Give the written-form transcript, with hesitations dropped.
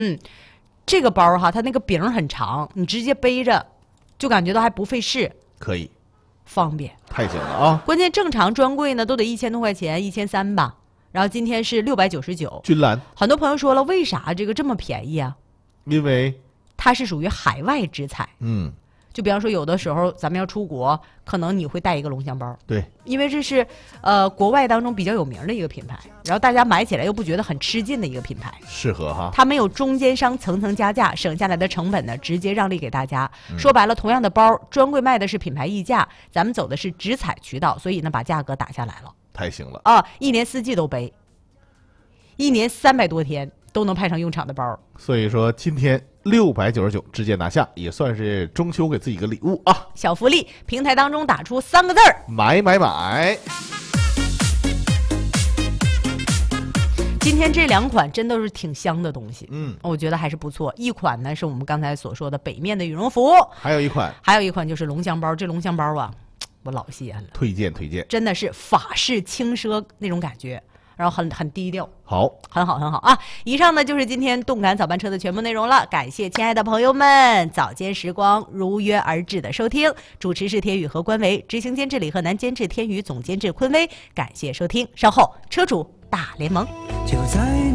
这个包哈，它那个柄很长，你直接背着，就感觉到还不费事， 可以， 方便， 太行了啊！ 关键正常专柜呢都得1000多块钱，1300吧，然后今天是699。 军蓝， 很多朋友说了，为啥这个这么便宜啊？ 因为它是属于海外直采。就比方说有的时候咱们要出国，可能你会带一个龙香包， 对， 因为这是国外当中比较有名的一个品牌，然后大家买起来又不觉得很吃劲的一个品牌， 适合哈。 它没有中间商层层加价，省下来的成本呢直接让利给大家。说白了，同样的包，专柜卖的是品牌溢价，咱们走的是直采渠道，所以呢把价格打下来了。 太行了啊！一年4季都背，一年300多天都能派上用场的包。 所以说今天699直接拿下，也算是中秋给自己一个礼物啊！ 小福利，平台当中打出3个字儿： 买买买。 今天这2款真的是挺香的东西， 我觉得还是不错。一款呢是我们刚才所说的北面的羽绒服， 还有一款就是龙香包。这龙香包啊，我老喜欢了， 推荐， 真的是法式轻奢那种感觉，然后很低调，很好啊！以上呢就是今天动感早班车的全部内容了，感谢亲爱的朋友们早间时光如约而至的收听，主持是天宇和关维，执行监制李鹤南，监制天宇，总监制坤威，感谢收听，稍后车主大联盟。就在